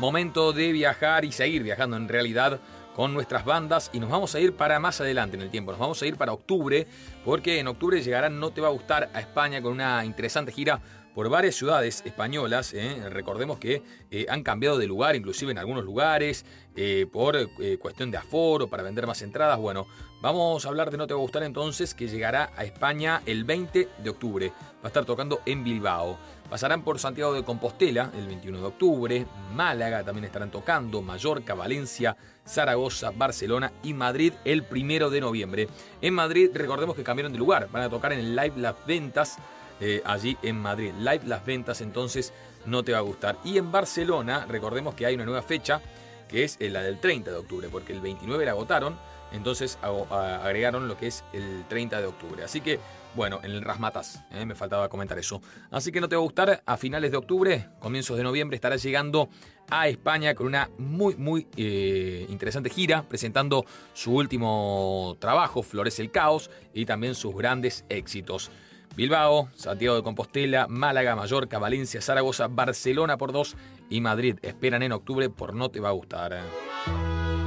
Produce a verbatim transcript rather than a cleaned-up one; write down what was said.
momento de viajar y seguir viajando en realidad con nuestras bandas, y nos vamos a ir para más adelante en el tiempo, nos vamos a ir para octubre, porque en octubre llegarán No Te Va a Gustar a España con una interesante gira por varias ciudades españolas. ¿eh? Recordemos que eh, han cambiado de lugar, inclusive en algunos lugares, eh, por eh, cuestión de aforo, para vender más entradas. Bueno, vamos a hablar de No Te Va a Gustar entonces, que llegará a España el veinte de octubre. Va a estar tocando en Bilbao. Pasarán por Santiago de Compostela el veintiuno de octubre, Málaga también estarán tocando, Mallorca, Valencia, Zaragoza, Barcelona y Madrid el primero de noviembre. En Madrid, recordemos que cambiaron de lugar, van a tocar en el Live Las Ventas, eh, allí en Madrid. Live Las Ventas, entonces No Te Va a Gustar. Y en Barcelona, recordemos que hay una nueva fecha, que es la del treinta de octubre, porque el veintinueve la agotaron, entonces agregaron lo que es el treinta de octubre. Así que, bueno, en el Razzmatazz, ¿eh? me faltaba comentar eso. Así que No Te Va a Gustar, a finales de octubre, comienzos de noviembre, estará llegando a España con una muy, muy eh, interesante gira, presentando su último trabajo, Florece el Caos, y también sus grandes éxitos. Bilbao, Santiago de Compostela, Málaga, Mallorca, Valencia, Zaragoza, Barcelona por dos y Madrid esperan en octubre por No Te Va a Gustar.